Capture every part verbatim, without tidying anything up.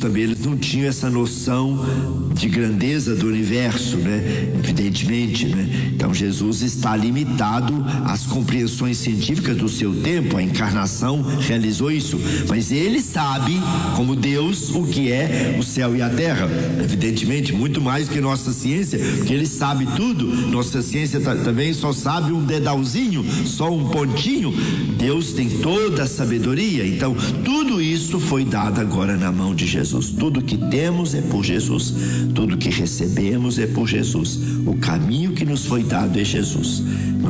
também, eles não tinham essa noção de grandeza do universo, né? Evidentemente, né? Então Jesus está limitado às compreensões científicas do seu tempo. A encarnação realizou isso, mas ele sabe, como Deus, o que é o céu e a terra. Evidentemente, muito mais que nossa ciência, porque ele sabe tudo. Nossa ciência também só sabe um dedalzinho, só um pontinho. Deus tem toda a sabedoria. Então tudo isso foi dado agora na mão de Jesus. Tudo que temos é por Jesus, tudo que recebemos é por Jesus. O caminho que nos foi dado é Jesus.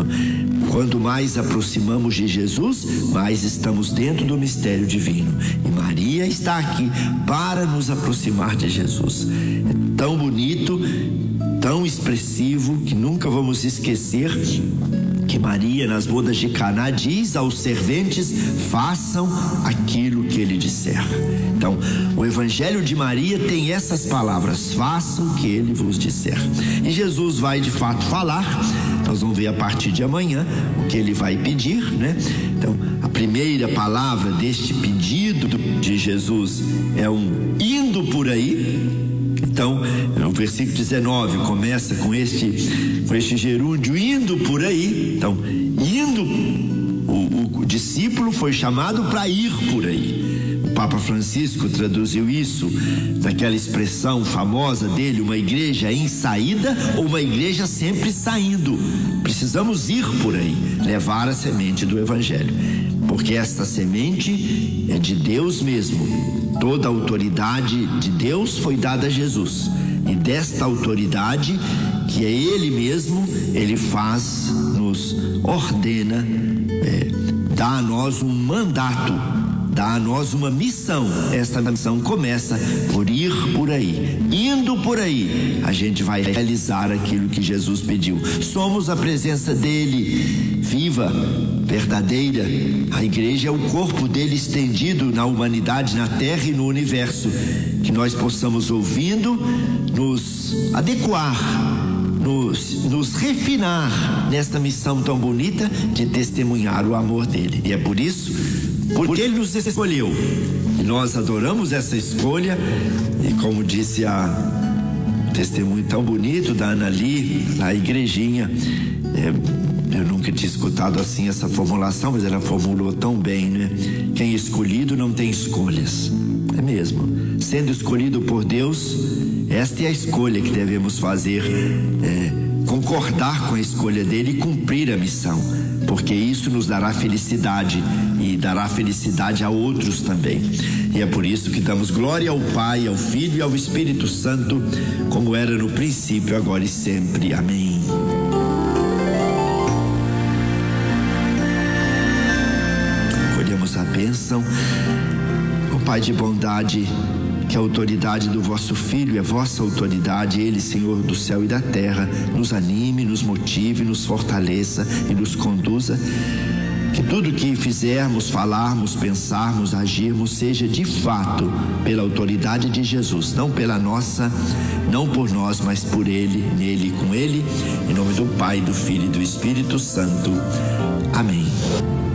Quanto mais aproximamos de Jesus, mais estamos dentro do mistério divino. E Maria está aqui para nos aproximar de Jesus. É tão bonito, tão expressivo, que nunca vamos esquecer que Maria, nas bodas de Caná, diz aos serventes: façam aquilo que ele disser. Então, o Evangelho de Maria tem essas palavras: façam o que ele vos disser. E Jesus vai de fato falar. Nós vamos ver a partir de amanhã o que ele vai pedir, né? Então, a primeira palavra deste pedido de Jesus é um indo por aí. Então, o versículo dezenove começa com este, com este gerúndio, indo por aí. Então, indo, o, o discípulo foi chamado para ir por aí. O Papa Francisco traduziu isso naquela expressão famosa dele: uma igreja em saída ou uma igreja sempre saindo. Precisamos ir por aí, levar a semente do Evangelho, porque esta semente é de Deus mesmo. Toda a autoridade de Deus foi dada a Jesus, e desta autoridade, que é Ele mesmo, Ele faz, nos ordena, é, dá a nós um mandato, dá a nós uma missão. Esta missão começa por ir por aí. Indo por aí, a gente vai realizar aquilo que Jesus pediu. Somos a presença dele, viva, verdadeira. A igreja é o corpo dele estendido na humanidade, na terra e no universo. Que nós possamos, ouvindo, nos adequar, nos, nos refinar nesta missão tão bonita de testemunhar o amor dele. E é por isso, porque ele nos escolheu, e nós adoramos essa escolha. E como disse a testemunho tão bonito da Ana Lee, na igrejinha, é, eu nunca tinha escutado assim essa formulação, mas ela formulou tão bem, né? Quem é escolhido não tem escolhas. É mesmo. Sendo escolhido por Deus, esta é a escolha que devemos fazer, é, concordar com a escolha dele e cumprir a missão, porque isso nos dará felicidade e dará felicidade a outros também. E é por isso que damos glória ao Pai, ao Filho e ao Espírito Santo, como era no princípio, agora e sempre. Amém. Colhemos a bênção. O Pai de bondade, que a autoridade do vosso Filho é vossa autoridade, Ele, Senhor do céu e da terra, nos anime, nos motive, nos fortaleça e nos conduza. Que tudo que fizermos, falarmos, pensarmos, agirmos, seja de fato pela autoridade de Jesus, não pela nossa, não por nós, mas por Ele, nele e com Ele, em nome do Pai, do Filho e do Espírito Santo. Amém.